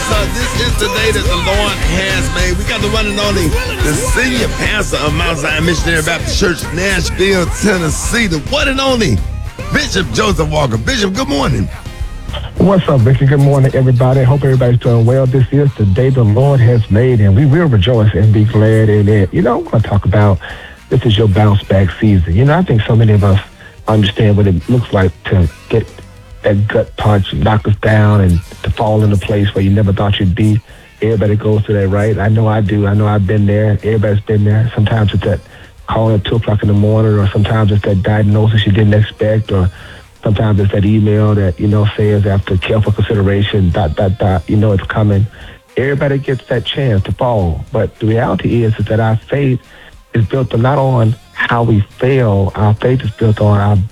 This is the day that the Lord has made. We got the one and only, the senior pastor of Mount Zion Missionary Baptist Church, Nashville, Tennessee, the one and only Bishop Joseph Walker. Bishop, good morning. What's up, Vicky? Good morning, everybody. Hope everybody's doing well. This is the day the Lord has made, and we will rejoice and be glad in it. You know, I'm going to talk about this is your bounce back season. You know, I think so many of us understand what it looks like to get that gut punch and knock us down and to fall in a place where you never thought you'd be. Everybody goes through that, right? I know I do. I know I've been there. Everybody's been there. Sometimes it's that call at 2 o'clock in the morning, or sometimes it's that diagnosis you didn't expect, or sometimes it's that email that, says after careful consideration, ... it's coming. Everybody gets that chance to fall. But the reality is that our faith is built not on how we fail. Our faith is built on our